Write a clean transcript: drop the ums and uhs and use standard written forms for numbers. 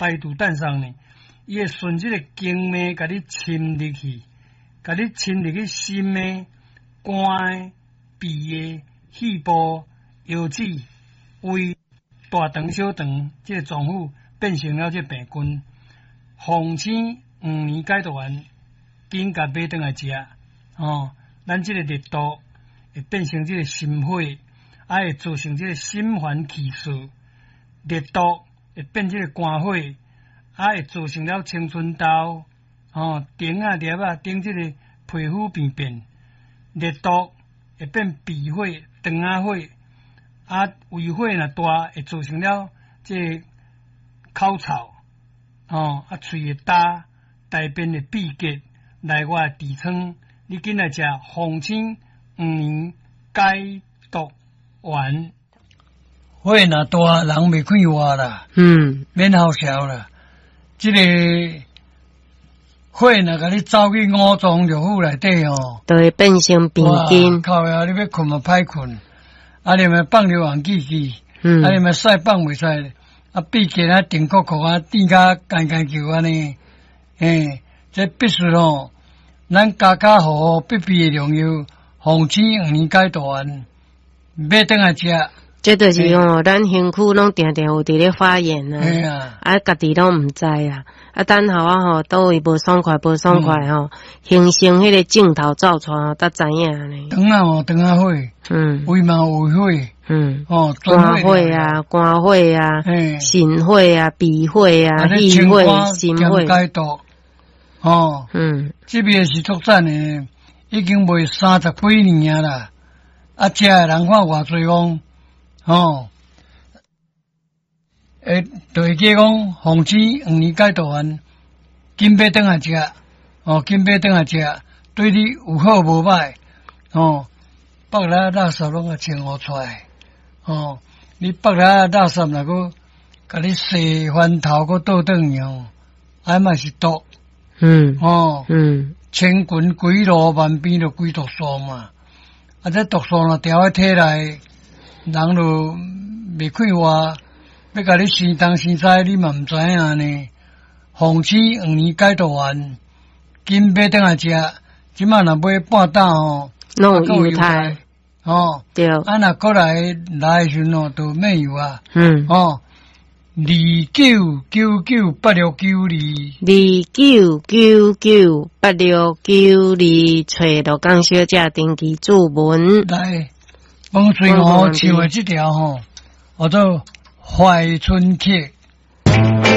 排毒蛋上呢，伊会顺这个经脉，甲你侵入去，甲你侵入去心的、肝的、脾的、肺部、腰子、胃、大肠、小肠，这个脏腑变成了这病菌。红星5年解毒丸，紧甲买转来食哦，咱这个热毒会变成这个心火，会造成这个心烦气躁。热毒会变这个肝火，会造成了青春痘、顶啊、裂啊、顶这个皮肤病变。热毒会变鼻火、肠啊火，胃火若大，会造成了这个口臭，喙会焦，大便会闭结，内外痔疮。你紧来食红星5年解毒丸。火若大，人袂开活啦，免好笑啦。这个火若甲你走去五脏六腑内底哦， 就会变成病根。 靠呀！你要困嘛歹困，你咪放流汗机器，你咪使放袂使，闭结定扣扣甜甲干干球安尼，这必须哦，咱家家户户必备的良药，红星5年解毒丸，买转来食。 这就是咱身躯拢定定有伫咧发炎啊，家己拢毋知啊，等候倒位无爽快吼，形成迄个镜头照出才知影呢。 肠啊火，胃嘛有火， 肝火啊，肾火啊，脾火啊，肺火、心火。 解毒，这边是作战的，已经卖30几年啦，食的人看偌济讲。就会记讲红星5年解毒丸，紧买转来食，对你有好无歹，北来垃圾拢啊清互出来，你北来垃圾若个甲你洗翻头个倒转去嘛是毒，千群几路万变就几毒素嘛，这毒素若调喺体内。人就未开活，要甲你生东生西，你嘛毋知影呢。红星5年解毒丸，紧买转来食，即马若买半担弄有油菜，对。 若过来的时阵就免油啊。 299982，299982，找罗江小姐登记注文来。风水唱的这条叫做怀春帖。